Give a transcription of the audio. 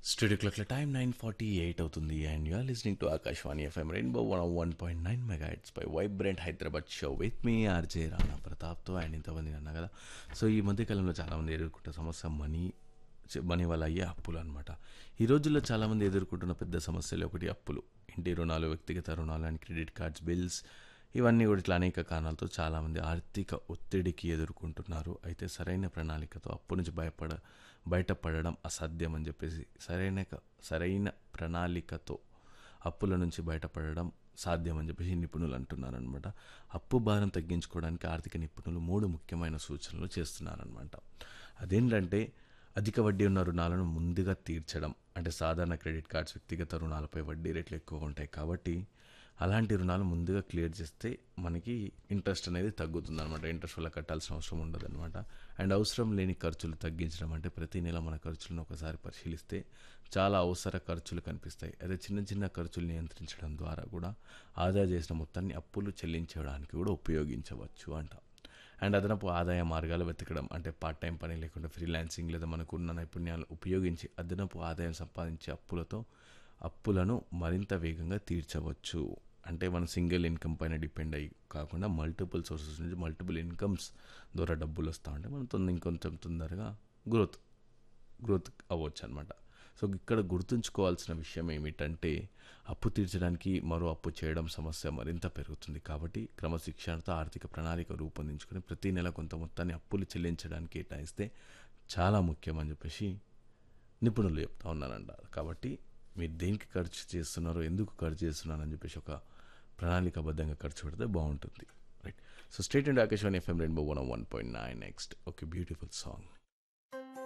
Studio క్లాక్ల time 9:48 అవుతుంది and you are listening to Akashvani FM rainbow 101.9 megahertz pi vibrant Hyderabad show with me RJ Rana ప్రతాప్తో and ఇంతమంది అన్నా కదా. So ఈ మధ్యకాలంలో చాలామంది ఎదుర్కొంటున్న సమస్య మనీ వల్ల అయ్యే అప్పులు అనమాట. ఈ రోజుల్లో చాలామంది ఎదుర్కొంటున్న పెద్ద సమస్యలు ఒకటి అప్పులు, ఇంటి రుణాలు, వ్యక్తిగత రుణాలు అండ్ క్రెడిట్ కార్డ్స్ బిల్స్. ఇవన్నీ కూడా ఇట్లా అనేక కారణాలతో చాలామంది ఆర్థిక ఒత్తిడికి ఎదుర్కొంటున్నారు. అయితే సరైన ప్రణాళికతో అప్పు నుంచి బయటపడడం అసాధ్యం అని చెప్పేసి సరైన ప్రణాళికతో అప్పుల నుంచి బయటపడడం సాధ్యం అని చెప్పేసి నిపుణులు అంటున్నారనమాట. అప్పు భారం తగ్గించుకోవడానికి ఆర్థిక నిపుణులు 3 ముఖ్యమైన సూచనలు చేస్తున్నారనమాట. అదేంటంటే అధిక వడ్డీ ఉన్న రుణాలను ముందుగా తీర్చడం. అంటే సాధారణ క్రెడిట్ కార్డ్స్, వ్యక్తిగత రుణాలపై వడ్డీ రేట్లు ఎక్కువగా ఉంటాయి కాబట్టి అలాంటి రుణాలు ముందుగా క్లియర్ చేస్తే మనకి ఇంట్రెస్ట్ అనేది తగ్గుతుంది అనమాట. ఇంట్రెస్ట్ వల్ల కట్టాల్సిన అవసరం ఉండదు అనమాట. అండ్ అవసరం లేని ఖర్చులు తగ్గించడం అంటే ప్రతి నెల మన ఖర్చులను ఒకసారి పరిశీలిస్తే చాలా అవసర ఖర్చులు కనిపిస్తాయి. అదే చిన్న చిన్న ఖర్చులు నియంత్రించడం ద్వారా కూడా ఆదా చేసిన మొత్తాన్ని అప్పులు చెల్లించడానికి కూడా ఉపయోగించవచ్చు అంట. అండ్ అదనపు ఆదాయ మార్గాలు వెతకడం అంటే పార్ట్ టైం పని లేకుండా ఫ్రీలాన్సింగ్ లేదా మనకున్న నైపుణ్యాలు ఉపయోగించి అదనపు ఆదాయం సంపాదించే అప్పులను మరింత వేగంగా తీర్చవచ్చు. అంటే మన సింగిల్ ఇన్కమ్ పైన డిపెండ్ అయ్యి కాకుండా మల్టిపుల్ సోర్సెస్ నుంచి మల్టిపుల్ ఇన్కమ్స్ ద్వారా డబ్బులు వస్తూ ఉంటే మనం ఇంకొంచెం తొందరగా గ్రోత్ అవ్వచ్చు అనమాట. సో ఇక్కడ గుర్తుంచుకోవాల్సిన విషయం ఏమిటంటే అప్పు తీర్చడానికి మరో అప్పు చేయడం సమస్య మరింత పెరుగుతుంది. కాబట్టి క్రమశిక్షణతో ఆర్థిక ప్రణాళిక రూపొందించుకొని ప్రతి నెల కొంత మొత్తాన్ని అప్పులు చెల్లించడానికి కేటాయిస్తే చాలా ముఖ్యం అని చెప్పేసి నిపుణులు చెప్తా ఉన్నారంట. కాబట్టి మీరు దేనికి ఖర్చు చేస్తున్నారో, ఎందుకు ఖర్చు చేస్తున్నారని చెప్పేసి ఒక ప్రణాళికాబద్ధంగా ఖర్చు పెడితే బాగుంటుంది. Right. So state and Akashvani FM rainbow 101.9. Next okay beautiful song.